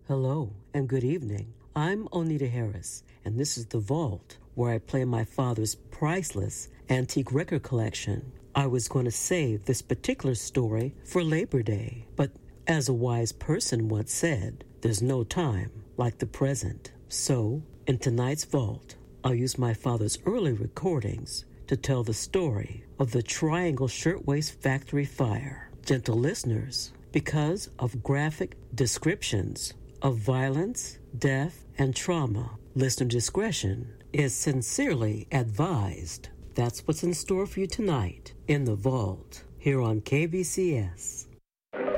Hello and good evening. I'm Onita Harris, and this is The Vault, where I play my father's priceless antique record collection. I was going to save this particular story for Labor Day, but as a wise person once said, there's no time like the present. So, in tonight's Vault, I'll use my father's early recordings to tell the story of the Triangle Shirtwaist Factory fire. Gentle listeners, because of graphic descriptions of violence, death, and trauma, listener discretion is sincerely advised. That's what's in store for you tonight in The Vault, here on KBCS.